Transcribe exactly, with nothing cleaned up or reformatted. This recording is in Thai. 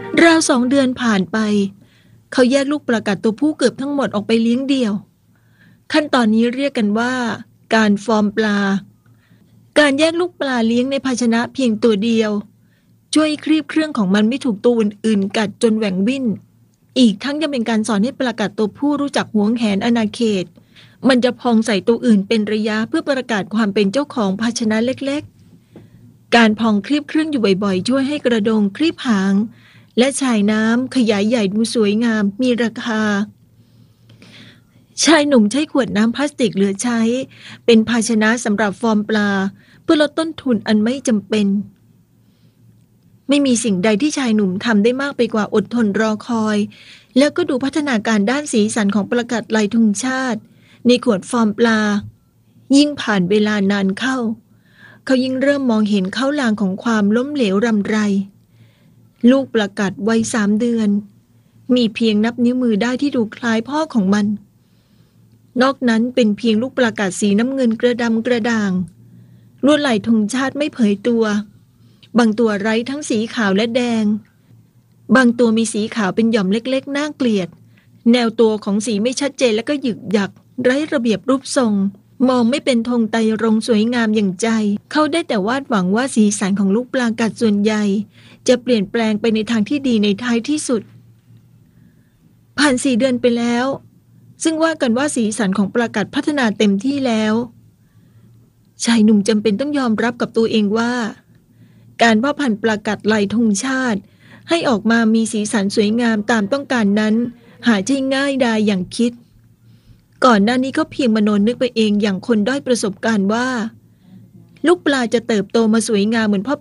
ราวสองเดือนผ่านไปเขาแยกลูกปลากัดตัวผู้เกือบทั้งหมดออกไปเลี้ยงเดี่ยวขั้นตอนนี้เรียกกันว่าการฟอร์มปลาการแยกลูกปลาเลี้ยงในภาชนะเพียงตัวเดียวช่วยครีบเครื่องของมันไม่ถูกตัวอื่นๆกัดจนแหว่งวิ่นอีกทั้งยังเป็นการสอนให้ปลากัดตัวผู้รู้จักหวงแหนอาณาเขตมันจะพองใส่ตัวอื่นเป็นระยะเพื่อประกาศความเป็นเจ้าของภาชนะเล็กๆการพองครีบเครื่องอยู่บ่อยๆช่วยให้กระดงครีบหางและชายน้ำขยายใหญ่ดูสวยงามมีราคาชายหนุ่มใช้ขวดน้ำพลาสติกเหลือใช้เป็นภาชนะสำหรับฟอร์มปลาเพื่อลดต้นทุนอันไม่จำเป็นไม่มีสิ่งใดที่ชายหนุ่มทำได้มากไปกว่าอดทนรอคอยแล้วก็ดูพัฒนาการด้านสีสันของปลากัดลายธงชาติในขวดฟอร์มปลายิ่งผ่านเวลานานเข้าเขายิ่งเริ่มมองเห็นเข้าลางของความล้มเหลวรำไรลูกปลากัดวัยสามเดือนมีเพียงนับนิ้วมือได้ที่ดูคล้ายพ่อของมันนอกนั้นเป็นเพียงลูกปลากัดสีน้ำเงินกระดำกระด่างลวดลายธงชาติไม่เผยตัวบางตัวไร้ทั้งสีขาวและแดงบางตัวมีสีขาวเป็นหย่อมเล็กๆน่าเกลียดแนวตัวของสีไม่ชัดเจนและก็หยึกหยักไร้ระเบียบรูปทรงมองไม่เป็นธงไตรรงค์สวยงามอย่างใจเขาได้แต่วาดหวังว่าสีสันของลูกปลากัดส่วนใหญ่จะเปลี่ยนแปลงไปในทางที่ดีในท้ายที่สุดผ่านสี่เดือนไปแล้วซึ่งว่ากันว่าสีสันของปลากัดพัฒนาเต็มที่แล้วชายหนุ่มจำเป็นต้องยอมรับกับตัวเองว่าการเพาะพันธุ์ปลากัดลายธงชาติให้ออกมามีสีสันสวยงามตามต้องการนั้นหาใช่ง่ายดายอย่างคิดก่อนหน้านี้เขาเพียงมโนนึกไปเองอย่างคนด้อยประสบการณ์ว่าลูกปลาจะเติบโตมาสวยงามเหมือนพ่อ